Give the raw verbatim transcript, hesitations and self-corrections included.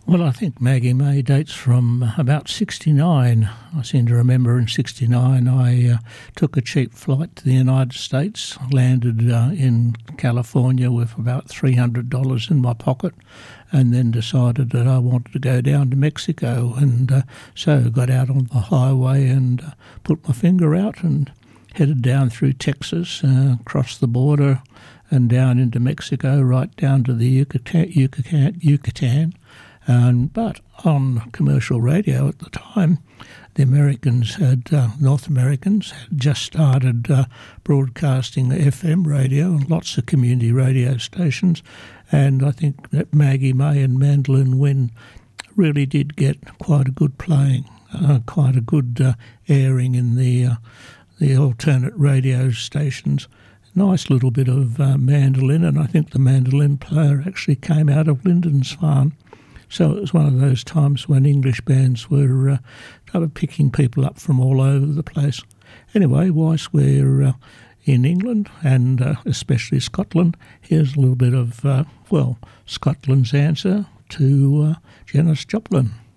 Well, I think Maggie May dates from about sixty-nine. I seem to remember in sixty-nine I uh, took a cheap flight to the United States, landed uh, in California with about three hundred dollars in my pocket, and then decided that I wanted to go down to Mexico. And uh, so got out on the highway and uh, put my finger out and headed down through Texas, uh, across the border and down into Mexico, right down to the Yucatan. Yucatan, Yucatan. Um, but on commercial radio at the time, the Americans had, uh, North Americans had just started uh, broadcasting F M radio and lots of community radio stations. And I think that Maggie May and Mandolin Wynne really did get quite a good playing, uh, quite a good uh, airing in the uh, the alternate radio stations. Nice little bit of uh, mandolin, and I think the mandolin player actually came out of Lindisfarne. So it was one of those times when English bands were uh, kind of picking people up from all over the place. Anyway, whilst we're uh, in England, and uh, especially Scotland, here's a little bit of, uh, well, Scotland's answer to uh, Janis Joplin.